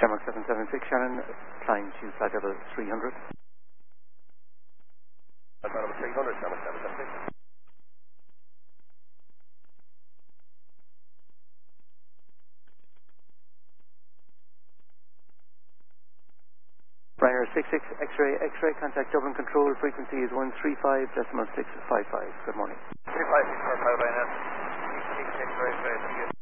Denmark 776 Shannon, climb to flight level 300. Flight level 300, Denmark 776. Ryanair 66 X-ray, contact Dublin Control, frequency is 135.655. Good morning. 35645 Ryanair. 66 X-ray, see you.